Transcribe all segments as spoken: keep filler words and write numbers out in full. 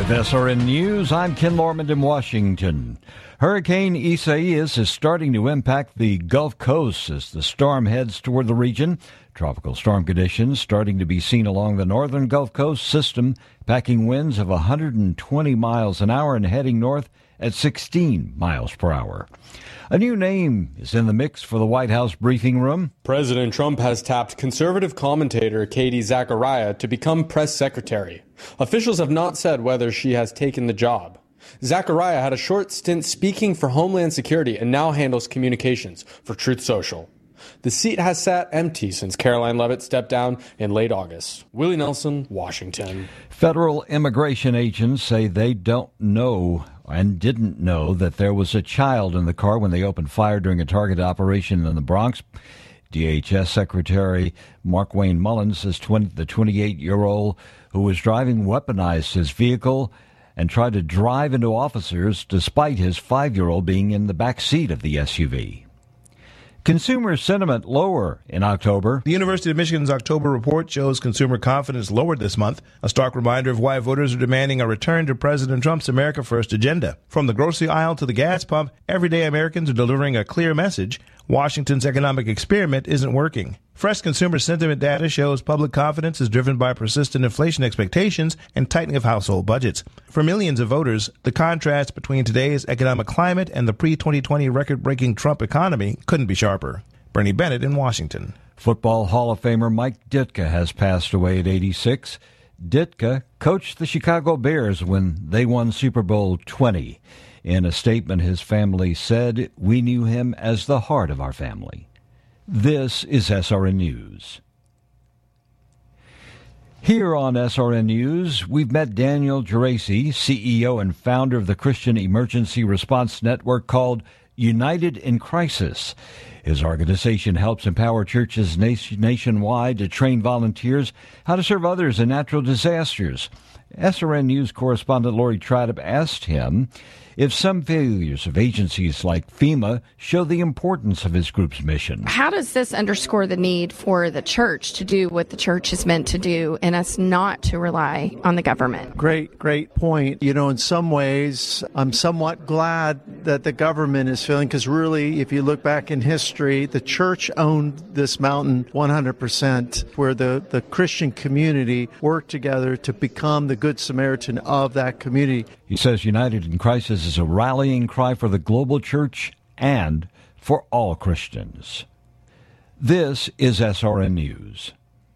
With S R N News, I'm Ken Lorman in Washington. Hurricane Isaias is starting to impact the Gulf Coast as the storm heads toward the region. Tropical storm conditions starting to be seen along the northern Gulf Coast system, packing winds of one hundred twenty miles an hour and heading north at sixteen miles per hour. A new name is in the mix for the White House briefing room. President Trump has tapped conservative commentator Katie Zachariah to become press secretary. Officials have not said whether she has taken the job. Zachariah had a short stint speaking for Homeland Security and now handles communications for Truth Social. The seat has sat empty since Caroline Leavitt stepped down in late August. Willie Nelson, Washington. Federal immigration agents say they don't know and didn't know that there was a child in the car when they opened fire during a targeted operation in the Bronx. D H S Secretary Markwayne Mullins says twenty, the twenty-eight-year-old who was driving weaponized his vehicle and tried to drive into officers despite his five-year-old being in the back seat of the S U V. Consumer sentiment lower in October. The University of Michigan's October report shows consumer confidence lowered this month, a stark reminder of why voters are demanding a return to President Trump's America First agenda. From the grocery aisle to the gas pump, everyday Americans are delivering a clear message. Washington's economic experiment isn't working. Fresh consumer sentiment data shows public confidence is driven by persistent inflation expectations and tightening of household budgets. For millions of voters, the contrast between today's economic climate and the pre-twenty twenty record-breaking Trump economy couldn't be sharper. Bernie Bennett in Washington. Football Hall of Famer Mike Ditka has passed away at eighty-six. Ditka coached the Chicago Bears when they won Super Bowl twenty. In a statement, his family said, "We knew him as the heart of our family." This is S R N News. Here on S R N News, we've met Daniel Geraci, C E O and founder of the Christian Emergency Response Network called United in Crisis. His organization helps empower churches nationwide to train volunteers how to serve others in natural disasters. S R N News correspondent Lori Tradup asked him if some failures of agencies like FEMA show the importance of his group's mission. How does this underscore the need for the church to do what the church is meant to do and us not to rely on the government? Great, great point. You know, in some ways, I'm somewhat glad that the government is feeling, because really, if you look back in history, the church owned this mountain one hundred percent, where the, the Christian community worked together to become the Good Samaritan of that community. He says United in Crisis is a rallying cry for the global church and for all Christians. This is S R N News.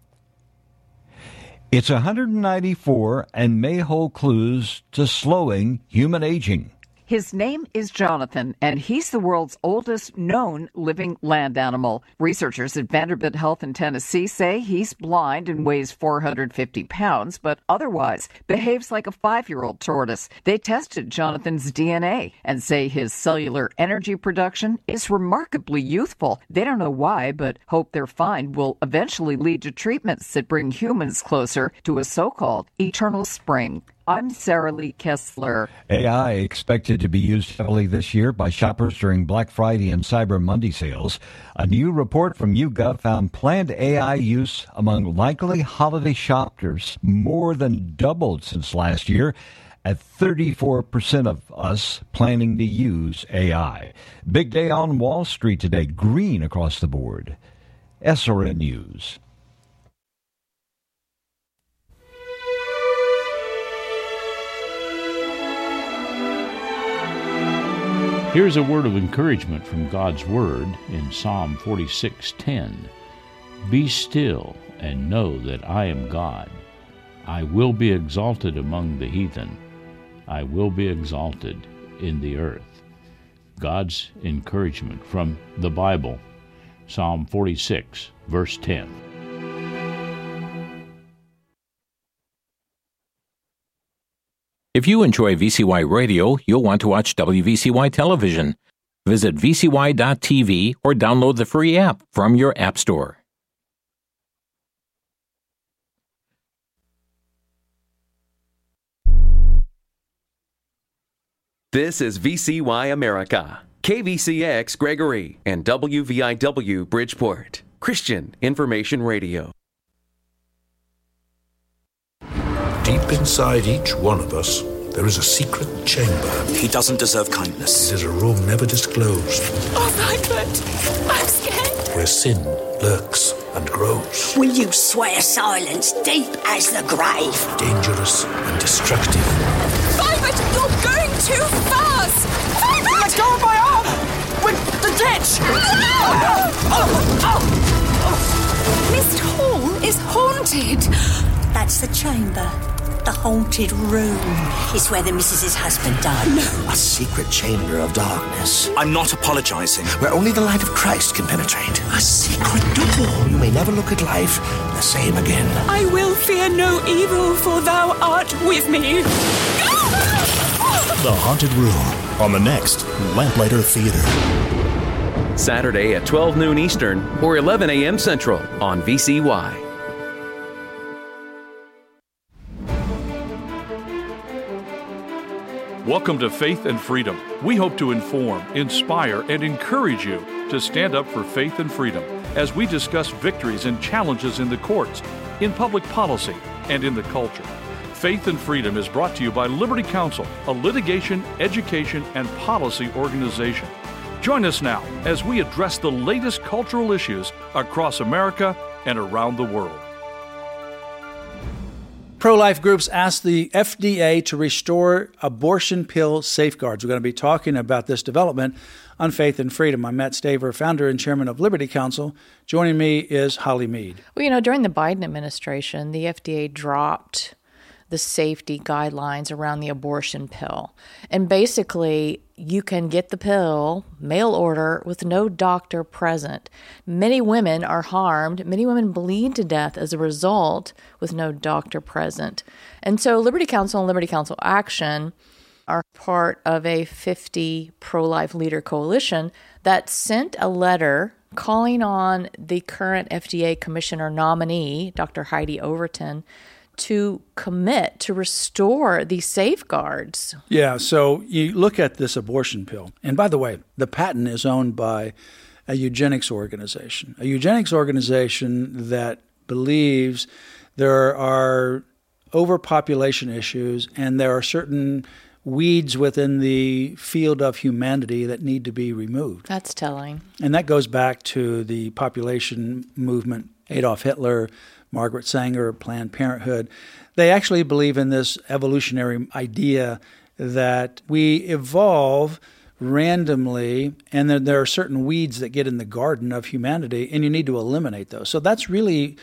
It's one hundred ninety-four and may hold clues to slowing human aging. His name is Jonathan, and he's the world's oldest known living land animal. Researchers at Vanderbilt Health in Tennessee say he's blind and weighs four hundred fifty pounds, but otherwise behaves like a five-year-old tortoise. They tested Jonathan's D N A and say his cellular energy production is remarkably youthful. They don't know why, but hope their find will eventually lead to treatments that bring humans closer to a so-called eternal spring. I'm Sarah Lee Kessler. A I expected to be used heavily this year by shoppers during Black Friday and Cyber Monday sales. A new report from YouGov found planned A I use among likely holiday shoppers more than doubled since last year, at thirty-four percent of us planning to use A I. Big day on Wall Street today, green across the board. S R N News. Here's a word of encouragement from God's Word in Psalm forty-six ten. Be still and know that I am God. I will be exalted among the heathen. I will be exalted in the earth. God's encouragement from the Bible, Psalm forty-six, verse ten. If you enjoy V C Y Radio, you'll want to watch W V C Y Television. Visit V C Y dot T V or download the free app from your app store. This is V C Y America, K V C X Gregory, and W V I W Bridgeport, Christian Information Radio. Deep inside each one of us There is a secret chamber. He doesn't deserve kindness. It is a room never disclosed. Oh, Rupert, I'm scared. Where sin lurks and grows. Will you swear silence deep as the grave? Dangerous and destructive. Rupert, you're going too fast. Rupert! Let go of my arm! With the ditch! Oh, oh, oh. Mist Hall is haunted. That's the chamber. The haunted room is where the missus's husband died. No. A secret chamber of darkness. I'm not apologizing. Where only the light of Christ can penetrate. A secret door. You may never look at life the same again. I will fear no evil, for thou art with me. The Haunted Room on the next Lamplighter Theater. Saturday at twelve noon Eastern or eleven a.m. Central on V C Y. Welcome to Faith and Freedom. We hope to inform, inspire, and encourage you to stand up for faith and freedom as we discuss victories and challenges in the courts, in public policy, and in the culture. Faith and Freedom is brought to you by Liberty Counsel, a litigation, education, and policy organization. Join us now as we address the latest cultural issues across America and around the world. Pro-life groups asked the F D A to restore abortion pill safeguards. We're going to be talking about this development on Faith and Freedom. I'm Matt Staver, founder and chairman of Liberty Counsel. Joining me is Holly Mead. Well, you know, during the Biden administration, the F D A dropped the safety guidelines around the abortion pill. And basically, you can get the pill, mail order, with no doctor present. Many women are harmed. Many women bleed to death as a result with no doctor present. And so Liberty Counsel and Liberty Counsel Action are part of a fifty pro-life leader coalition that sent a letter calling on the current F D A commissioner nominee, Doctor Heidi Overton, to commit to restore these safeguards. Yeah, so you look at this abortion pill. And by the way, the patent is owned by a eugenics organization, a eugenics organization that believes there are overpopulation issues and there are certain weeds within the field of humanity that need to be removed. That's telling. And that goes back to the population movement, Adolf Hitler, Margaret Sanger, Planned Parenthood. They actually believe in this evolutionary idea that we evolve randomly and then there are certain weeds that get in the garden of humanity and you need to eliminate those. So that's really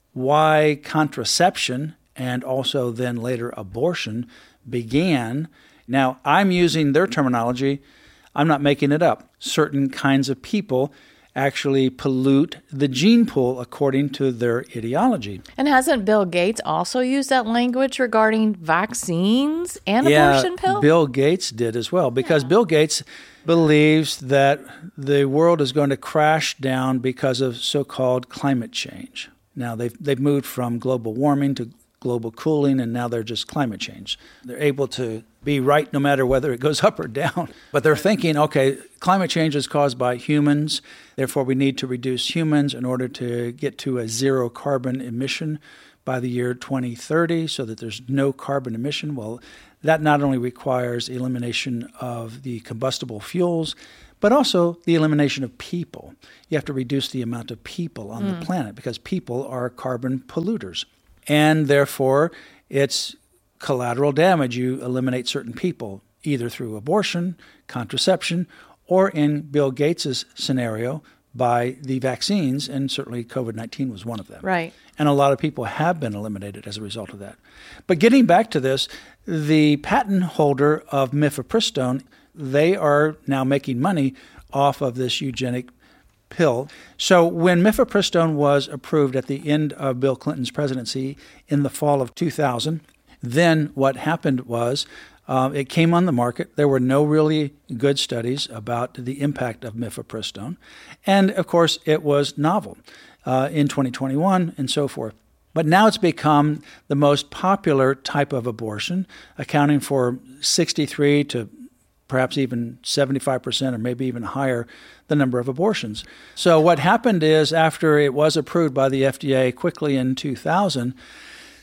why contraception and also then later abortion began. Now, I'm using their terminology. I'm not making it up. Certain kinds of people actually pollute the gene pool according to their ideology. And hasn't Bill Gates also used that language regarding vaccines and yeah, abortion pill? Bill Gates did as well, because yeah. Bill Gates believes that the world is going to crash down because of so-called climate change. Now, they've, they've moved from global warming to global cooling, and now they're just climate change. They're able to be right no matter whether it goes up or down. But they're thinking, okay, climate change is caused by humans, therefore we need to reduce humans in order to get to a zero carbon emission by the year twenty thirty so that there's no carbon emission. Well, that not only requires elimination of the combustible fuels, but also the elimination of people. You have to reduce the amount of people on mm. the planet because people are carbon polluters. And therefore, it's collateral damage. You eliminate certain people, either through abortion, contraception, or in Bill Gates' scenario, by the vaccines, and certainly COVID nineteen was one of them. Right. And a lot of people have been eliminated as a result of that. But getting back to this, the patent holder of mifepristone, they are now making money off of this eugenic pill. So when mifepristone was approved at the end of Bill Clinton's presidency in the fall of two thousand, then what happened was uh, it came on the market. There were no really good studies about the impact of mifepristone. And of course, it was novel uh, in twenty twenty-one and so forth. But now it's become the most popular type of abortion, accounting for sixty-three to perhaps even seventy-five percent or maybe even higher the number of abortions. So what happened is after it was approved by the F D A quickly in two thousand,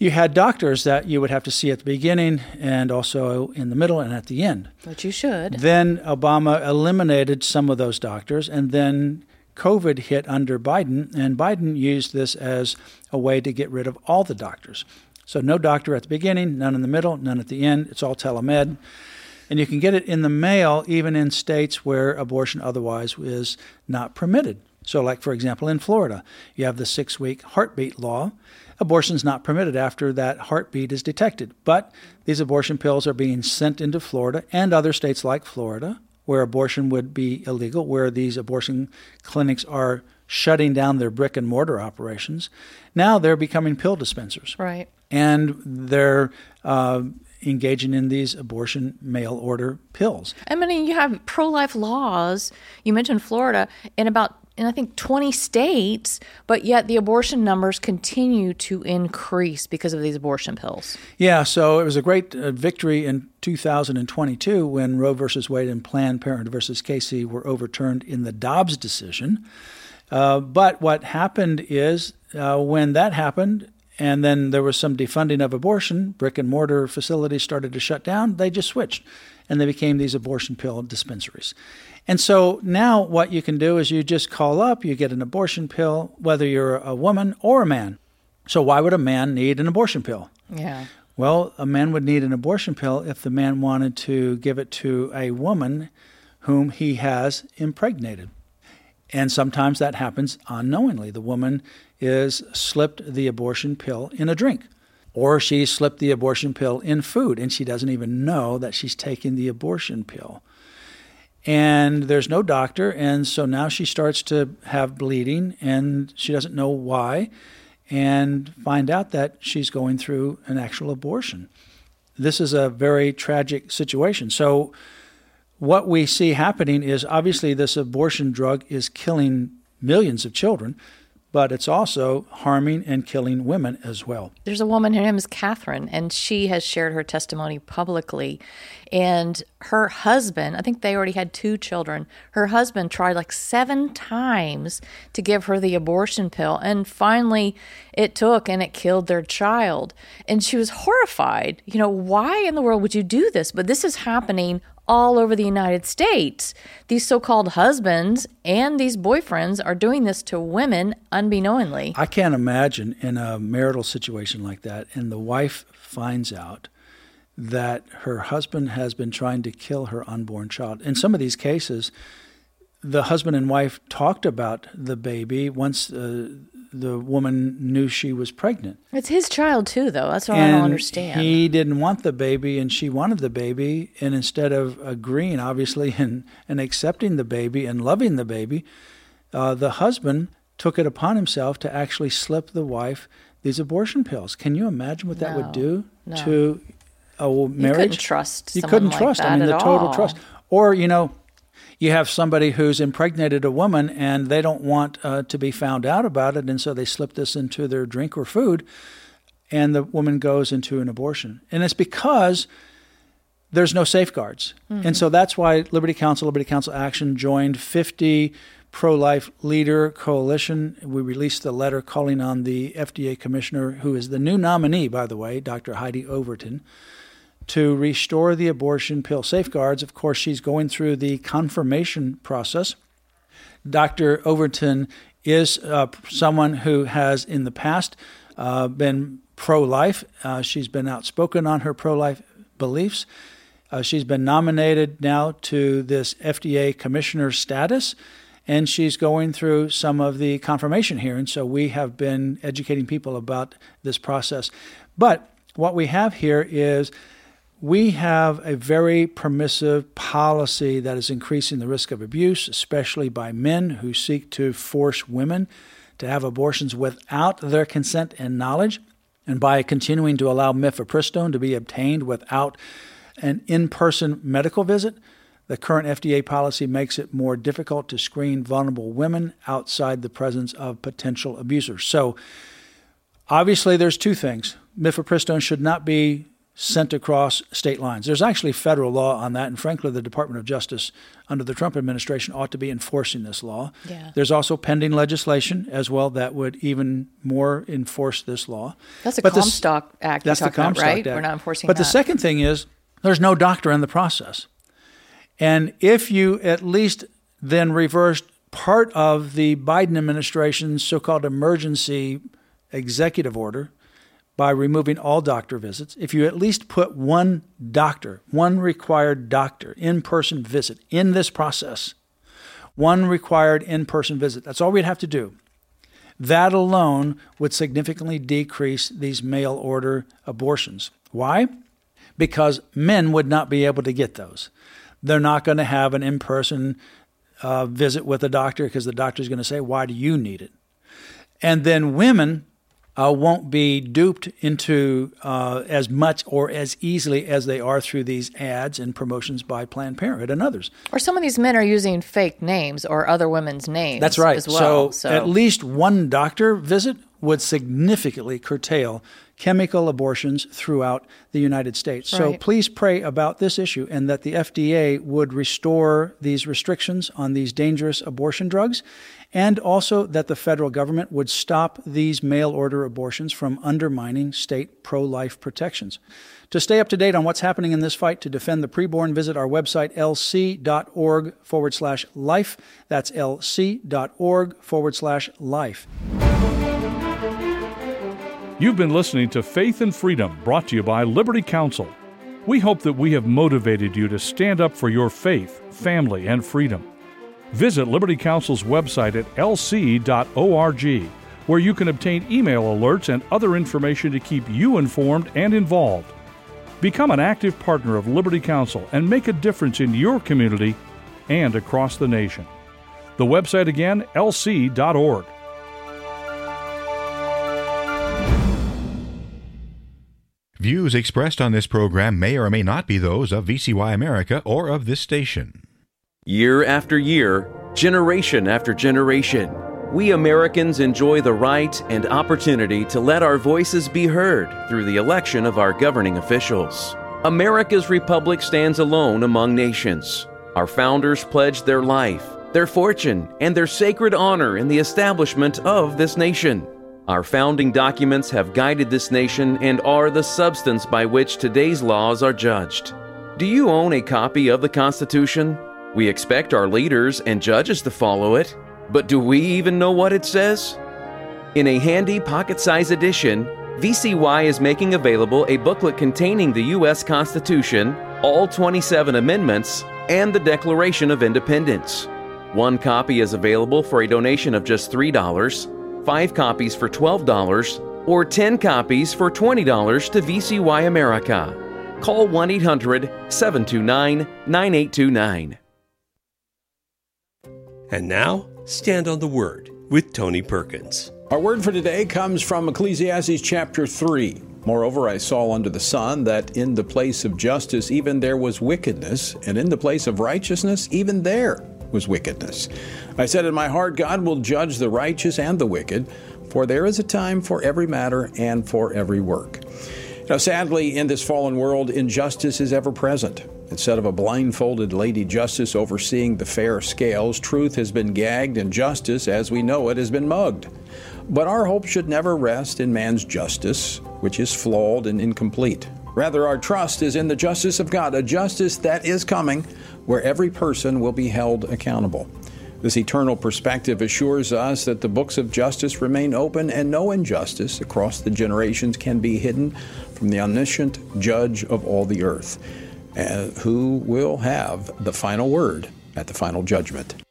You had doctors that you would have to see at the beginning and also in the middle and at the end. Which you should. Then Obama eliminated some of those doctors, and then COVID hit under Biden, and Biden used this as a way to get rid of all the doctors. So no doctor at the beginning, none in the middle, none at the end. It's all telemed. And you can get it in the mail even in states where abortion otherwise is not permitted. So like, for example, in Florida, you have the six-week heartbeat law. Abortion's not permitted after that heartbeat is detected. But these abortion pills are being sent into Florida and other states like Florida, where abortion would be illegal, where these abortion clinics are shutting down their brick-and-mortar operations. Now they're becoming pill dispensers. Right. And they're uh, engaging in these abortion mail-order pills. I mean, you have pro-life laws. You mentioned Florida, in about, in I think, twenty states, but yet the abortion numbers continue to increase because of these abortion pills. Yeah, so it was a great uh, victory in two thousand twenty-two when Roe versus Wade and Planned Parenthood versus Casey were overturned in the Dobbs decision. Uh, but what happened is uh, when that happened, and then there was some defunding of abortion, brick and mortar facilities started to shut down, they just switched, and they became these abortion pill dispensaries. And so now what you can do is you just call up, you get an abortion pill, whether you're a woman or a man. So why would a man need an abortion pill? Yeah. Well, a man would need an abortion pill if the man wanted to give it to a woman whom he has impregnated. And sometimes that happens unknowingly. The woman is slipped the abortion pill in a drink, or she slipped the abortion pill in food, and she doesn't even know that she's taking the abortion pill. And there's no doctor, and so now she starts to have bleeding, and she doesn't know why, and find out that she's going through an actual abortion. This is a very tragic situation. So what we see happening is obviously this abortion drug is killing millions of children, but it's also harming and killing women as well. There's a woman, her name is Catherine, and she has shared her testimony publicly. And her husband, I think they already had two children, her husband tried like seven times to give her the abortion pill. And finally it took and it killed their child. And she was horrified. You know, why in the world would you do this? But this is happening all over the United States. These so-called husbands and these boyfriends are doing this to women unbeknowingly. I can't imagine in a marital situation like that, and the wife finds out that her husband has been trying to kill her unborn child. In some of these cases, the husband and wife talked about the baby once uh, the woman knew she was pregnant. It's his child too, though. That's what and I don't understand. He didn't want the baby, and she wanted the baby. And instead of agreeing, obviously, and, and accepting the baby and loving the baby, uh, the husband took it upon himself to actually slip the wife these abortion pills. Can you imagine what that No, would do no. to a marriage? You couldn't trust You someone couldn't like trust. that I mean, at the total all. trust. Or, you know, you have somebody who's impregnated a woman and they don't want uh, to be found out about it, and so they slip this into their drink or food, and the woman goes into an abortion. And it's because there's no safeguards. Mm-hmm. And so that's why Liberty Counsel, Liberty Counsel Action joined fifty pro-life leader coalition. We released the letter calling on the F D A commissioner, who is the new nominee, by the way, Doctor Heidi Overton, to restore the abortion pill safeguards. Of course, she's going through the confirmation process. Doctor Overton is uh, someone who has in the past uh, been pro-life. Uh, she's been outspoken on her pro-life beliefs. Uh, she's been nominated now to this F D A commissioner status, and she's going through some of the confirmation hearings. So we have been educating people about this process. But what we have here is we have a very permissive policy that is increasing the risk of abuse, especially by men who seek to force women to have abortions without their consent and knowledge, and by continuing to allow mifepristone to be obtained without an in-person medical visit. The current F D A policy makes it more difficult to screen vulnerable women outside the presence of potential abusers. So obviously there's two things. Mifepristone should not be sent across state lines. There's actually federal law on that, and frankly, the Department of Justice under the Trump administration ought to be enforcing this law. Yeah. There's also pending legislation as well that would even more enforce this law. That's a but Comstock the, Act that's you're the talking Comstock about, right? Act. We're not enforcing but that. But the second thing is there's no doctor in the process. And if you at least then reversed part of the Biden administration's so-called emergency executive order by removing all doctor visits, if you at least put one doctor, one required doctor, in-person visit in this process, one required in-person visit, that's all we'd have to do. That alone would significantly decrease these mail order abortions. Why? Because men would not be able to get those. They're not going to have an in-person uh, visit with a doctor because the doctor's going to say, why do you need it? And then women uh, won't be duped into uh, as much or as easily as they are through these ads and promotions by Planned Parenthood and others. Or some of these men are using fake names or other women's names. That's right. As well. So, so at least one doctor visit would significantly curtail chemical abortions throughout the United States. Right. So please pray about this issue and that the F D A would restore these restrictions on these dangerous abortion drugs, and also that the federal government would stop these mail-order abortions from undermining state pro-life protections. To stay up to date on what's happening in this fight to defend the preborn, visit our website, lc.org forward slash life. That's lc.org forward slash life. You've been listening to Faith and Freedom, brought to you by Liberty Counsel. We hope that we have motivated you to stand up for your faith, family, and freedom. Visit Liberty Counsel's website at l c dot org, where you can obtain email alerts and other information to keep you informed and involved. Become an active partner of Liberty Counsel and make a difference in your community and across the nation. The website again, l c dot org. Views expressed on this program may or may not be those of V C Y America or of this station. Year after year, generation after generation, we Americans enjoy the right and opportunity to let our voices be heard through the election of our governing officials. America's republic stands alone among nations. Our founders pledged their life, their fortune, and their sacred honor in the establishment of this nation. Our founding documents have guided this nation and are the substance by which today's laws are judged. Do you own a copy of the Constitution? We expect our leaders and judges to follow it, but do we even know what it says? In a handy pocket-sized edition, V C Y is making available a booklet containing the U S Constitution, all twenty-seven amendments, and the Declaration of Independence. One copy is available for a donation of just three dollars, five copies for twelve dollars, or ten copies for twenty dollars to V C Y America. Call one eight hundred, seven two nine, nine eight two nine. And now, Stand on the Word with Tony Perkins. Our word for today comes from Ecclesiastes chapter three. Moreover, I saw under the sun that in the place of justice even there was wickedness, and in the place of righteousness even there was wickedness. I said in my heart, God will judge the righteous and the wicked, for there is a time for every matter and for every work. Now, sadly, in this fallen world, injustice is ever present. Instead of a blindfolded Lady Justice overseeing the fair scales, truth has been gagged and justice, as we know it, has been mugged. But our hope should never rest in man's justice, which is flawed and incomplete. Rather, our trust is in the justice of God, a justice that is coming, where every person will be held accountable. This eternal perspective assures us that the books of justice remain open and no injustice across the generations can be hidden from the omniscient judge of all the earth, uh, who will have the final word at the final judgment.